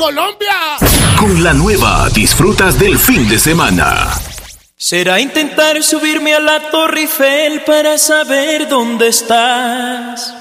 Colombia. Con la nueva disfrutas del fin de semana. Será intentar subirme a la Torre Eiffel para saber dónde estás.